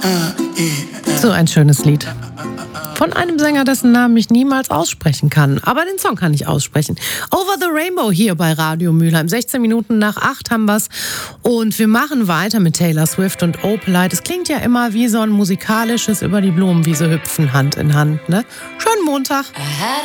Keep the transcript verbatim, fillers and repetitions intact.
So ein schönes Lied. Von einem Sänger, dessen Namen ich niemals aussprechen kann. Aber den Song kann ich aussprechen. Over the Rainbow hier bei Radio Mülheim. sechzehn Minuten nach acht haben wir's. Und wir machen weiter mit Taylor Swift und Opalite. Es klingt ja immer wie so ein musikalisches über die Blumenwiese hüpfen, Hand in Hand. Ne? Schönen Montag.